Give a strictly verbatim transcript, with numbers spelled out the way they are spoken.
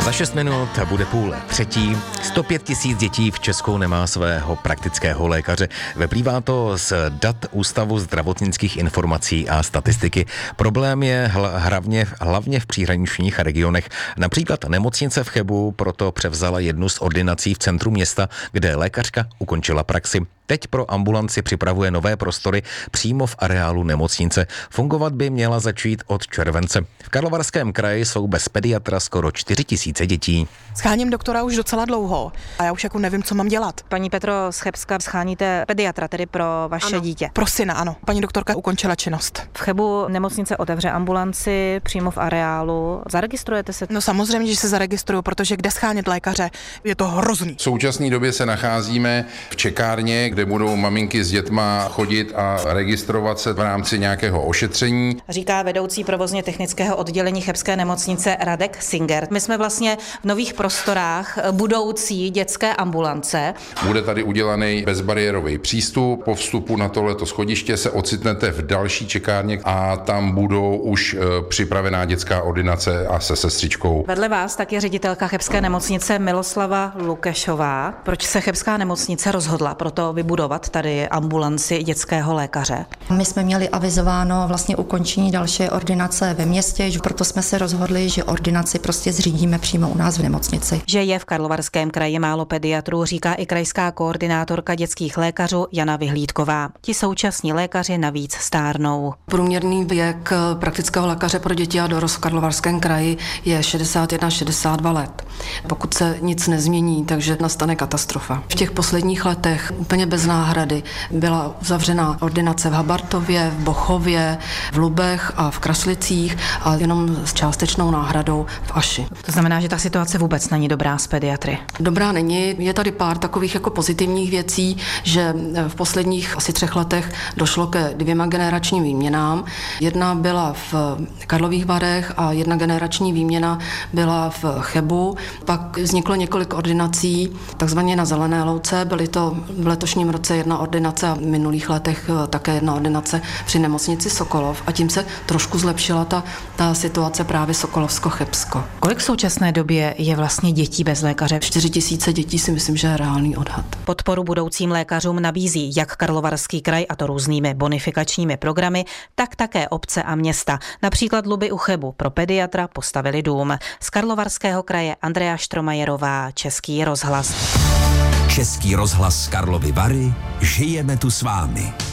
Za šest minut bude půl třetí. sto pět tisíc dětí v Česku nemá svého praktického lékaře. Vyplývá to z dat Ústavu zdravotnických informací a statistiky. Problém je hl- hlavně, hlavně v příhraničních regionech. Například nemocnice v Chebu proto převzala jednu z ordinací v centru města, kde lékařka ukončila praxi. Teď pro ambulanci připravuje nové prostory přímo v areálu nemocnice. Fungovat by měla začít od července. V Karlovarském kraji jsou bez pediatra skoro čtyři tisíce dětí. Scháním doktora už docela dlouho a já už jako nevím, co mám dělat. Paní Petro z Chebska, scháníte pediatra tedy pro vaše ano, dítě? Pro syna, ano. Paní doktorka ukončila činnost. V Chebu nemocnice otevře ambulanci přímo v areálu. Zaregistrujete se? No samozřejmě, že se zaregistruju, protože kde schánět lékaře, je to hrozný. V současné době se nacházíme v čekárně, kde budou maminky s dětma chodit a registrovat se v rámci nějakého ošetření. Říká vedoucí provozně technického oddělení chebské nemocnice Radek Singer. My jsme vlastně v nových prostorách budoucí dětské ambulance. Bude tady udělaný bezbariérový přístup. Po vstupu na tohleto schodiště se ocitnete v další čekárně a tam budou už připravená dětská ordinace a se sestřičkou. Vedle vás tak je ředitelka chebské nemocnice Miloslava Lukešová. Proč se chebská nemocnice rozhodla proto vybudovat tady ambulanci dětského lékaře? My jsme měli avizováno vlastně ukončení další ordinace ve městě, proto jsme se rozhodli, že ordinaci prostě zřídíme přímo u nás v nemocnici. Že je v Karlovarském kraji málo pediatrů, říká i krajská koordinátorka dětských lékařů Jana Vyhlídková. Ti současní lékaři navíc stárnou. Průměrný věk praktického lékaře pro děti a dorost v Karlovarském kraji je šedesát jedna šedesát dva let. Pokud se nic nezmění, takže nastane katastrofa. V těch posledních letech úplně bez náhrady byla uzavřena ordinace v Habartově, v Bochově, v Lubech a v Kraslicích a jenom s částečnou náhradou v Aši. To znamená, že ta situace vůbec není dobrá s pediatry. Dobrá není. Je tady pár takových jako pozitivních věcí, že v posledních asi třech letech došlo ke dvěma generačním výměnám. Jedna byla v Karlových Varech a jedna generační výměna byla v Chebu. Pak vzniklo několik ordinací, takzvaně na Zelené louce. Byly to v letošním roce jedna ordinace a v minulých letech také jedna ordinace při nemocnici Sokolov a tím se trošku zlepšila ta, ta situace právě Sokolovsko-Chebsko. Kolik v současné době je vlastně dětí bez lékaře? čtyři tisíce dětí si myslím, že je reálný odhad. Podporu budoucím lékařům nabízí jak Karlovarský kraj, a to různými bonifikačními programy, tak také obce a města. Například Luby u Chebu pro pediatra postavili dům. Z Karlovarského kraje Andrea Štromajerová, Český rozhlas. Český rozhlas Karlovy Vary, žijeme tu s vámi.